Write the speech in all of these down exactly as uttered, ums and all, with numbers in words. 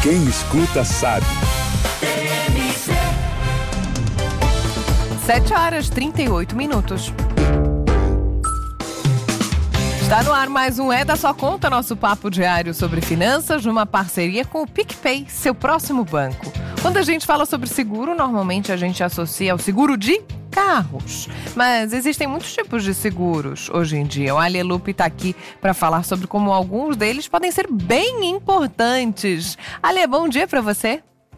Quem escuta sabe. sete horas e trinta e oito minutos. Está no ar mais um É da Sua Conta, nosso papo diário sobre finanças, numa parceria com o PicPay, seu próximo banco. Quando a gente fala sobre seguro, normalmente a gente associa ao seguro de carros. Mas existem muitos tipos de seguros hoje em dia. O Ali Lupe está aqui para falar sobre como alguns deles podem ser bem importantes. Ali, bom dia para você.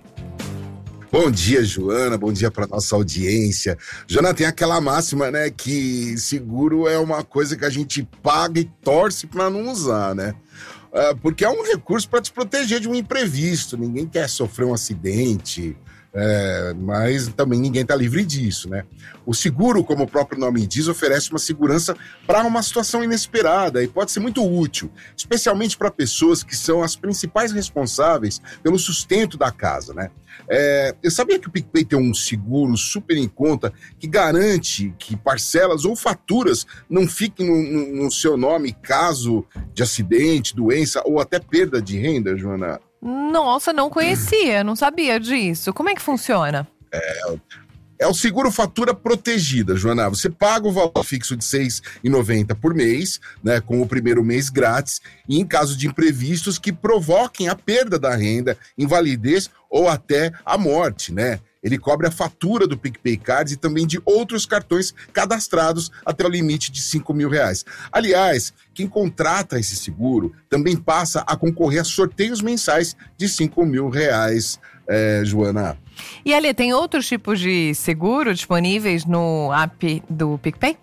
Bom dia, Joana, bom dia para nossa audiência. Joana, tem aquela máxima, né, que seguro é uma coisa que a gente paga e torce para não usar, né? É, porque é um recurso para te proteger de um imprevisto. Ninguém quer sofrer um acidente, é, mas também ninguém está livre disso, né? O seguro, como o próprio nome diz, oferece uma segurança para uma situação inesperada e pode ser muito útil, especialmente para pessoas que são as principais responsáveis pelo sustento da casa, né? É, eu sabia que o PicPay tem um seguro super em conta que garante que parcelas ou faturas não fiquem no, no, no seu nome caso de acidente, doença ou até perda de renda, Joana? Nossa, não conhecia, não sabia disso. Como é que funciona? É... É o seguro fatura protegida, Joana. Você paga o valor fixo de seis reais e noventa centavos por mês, né, com o primeiro mês grátis, e em caso de imprevistos que provoquem a perda da renda, invalidez ou até a morte, né? Ele cobre a fatura do PicPay Cards e também de outros cartões cadastrados até o limite de cinco mil reais. Aliás, quem contrata esse seguro também passa a concorrer a sorteios mensais de cinco mil reais, é, Joana. E ali, tem outros tipos de seguro disponíveis no app do PicPay?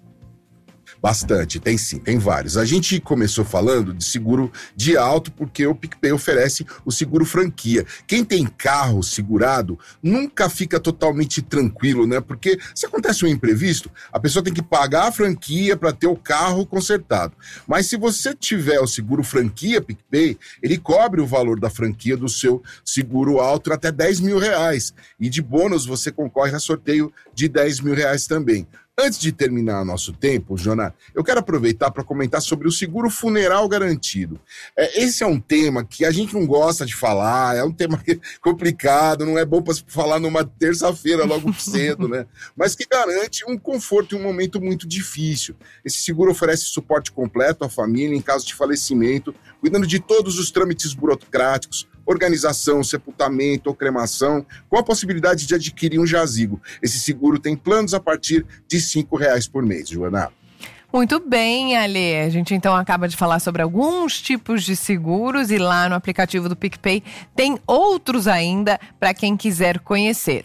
Bastante, tem sim, tem vários. A gente começou falando de seguro de auto porque o PicPay oferece o seguro franquia. Quem tem carro segurado nunca fica totalmente tranquilo, né? Porque se acontece um imprevisto, a pessoa tem que pagar a franquia para ter o carro consertado. Mas se você tiver o seguro franquia PicPay, ele cobre o valor da franquia do seu seguro auto até dez mil reais. E de bônus você concorre a sorteio de dez mil reais também. Antes de terminar nosso tempo, Joana, eu quero aproveitar para comentar sobre o seguro funeral garantido. É, esse é um tema que a gente não gosta de falar, é um tema complicado, não é bom para falar numa terça-feira logo cedo, né? Mas que garante um conforto em um momento muito difícil. Esse seguro oferece suporte completo à família em caso de falecimento, cuidando de todos os trâmites burocráticos, organização, sepultamento ou cremação, com a possibilidade de adquirir um jazigo. Esse seguro tem planos a partir de cinco reais por mês, Joana. Muito bem, Ale. A gente então acaba de falar sobre alguns tipos de seguros e lá no aplicativo do PicPay tem outros ainda para quem quiser conhecer.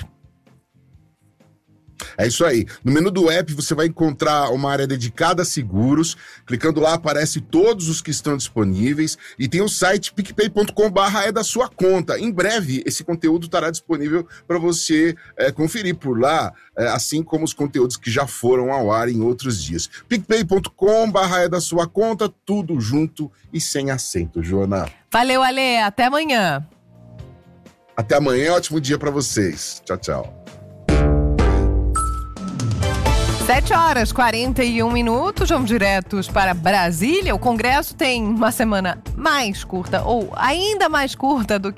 É isso aí. No menu do app você vai encontrar uma área dedicada a seguros. Clicando lá aparece todos os que estão disponíveis e tem o site picpay ponto com barra é da sua conta. Em breve esse conteúdo estará disponível para você é, conferir por lá, é, assim como os conteúdos que já foram ao ar em outros dias. picpay ponto com barra é da sua conta, tudo junto e sem acento, Joana. Valeu, Ale. Até amanhã. Até amanhã, ótimo dia para vocês. Tchau, tchau. sete horas e quarenta e um minutos, vamos diretos para Brasília. O Congresso tem uma semana mais curta, ou ainda mais curta do que